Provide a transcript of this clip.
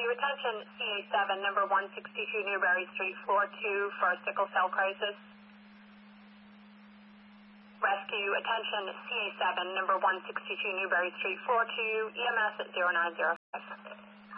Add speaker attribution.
Speaker 1: Rescue, attention CA7, number 162 Newberry Street, floor 2 for a sickle cell crisis. Rescue, attention CA7, number 162 Newberry Street, floor 2, EMS at 0905.